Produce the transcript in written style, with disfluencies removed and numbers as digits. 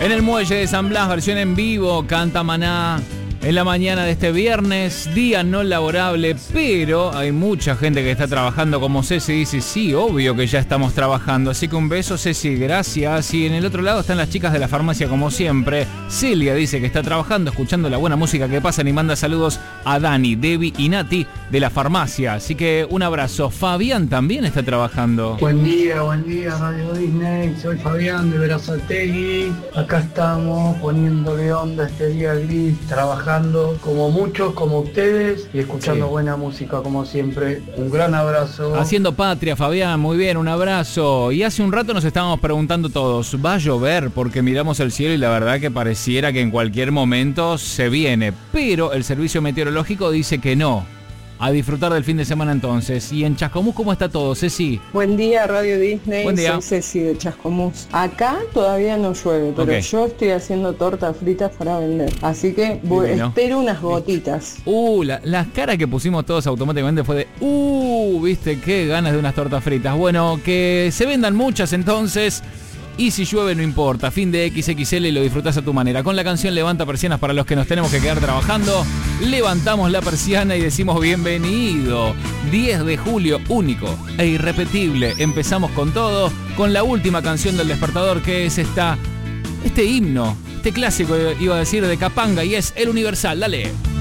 En el muelle de San Blas, versión en vivo, canta Maná. En la mañana de este viernes, día no laborable, pero hay mucha gente que está trabajando, como Ceci dice, sí, obvio que ya estamos trabajando, así que un beso, Ceci, gracias. Y en el otro lado están las chicas de la farmacia, como siempre. Celia dice que está trabajando, escuchando la buena música que pasan y manda saludos a Dani, Debbie y Nati de la farmacia, así que un abrazo. Fabián también está trabajando. Buen día, Radio Disney, soy Fabián de Berazategui, acá estamos poniéndole onda este día gris, trabajando como muchos, como ustedes, y escuchando buena música como siempre. Un gran abrazo. Haciendo patria, Fabián, muy bien, un abrazo. Y hace un rato nos estábamos preguntando todos, ¿va a llover? Porque miramos el cielo y la verdad que pareciera que en cualquier momento se viene, pero el servicio meteorológico dice que no. A disfrutar del fin de semana entonces. Y en Chascomús, ¿cómo está todo, Ceci? Buen día, Radio Disney. Buen día. Soy Ceci de Chascomús. Acá todavía no llueve, pero yo estoy haciendo tortas fritas para vender. Así que espero unas gotitas. Las caras que pusimos todos automáticamente fue de viste, qué ganas de unas tortas fritas. Bueno, que se vendan muchas entonces. Y si llueve no importa, fin de XXL y lo disfrutás a tu manera. Con la canción Levanta Persianas para los que nos tenemos que quedar trabajando, levantamos la persiana y decimos bienvenido. 10 de julio, único e irrepetible. Empezamos con todo, con la última canción del Despertador, que es este himno, este clásico, iba a decir, de Capanga, y es El Universal. Dale.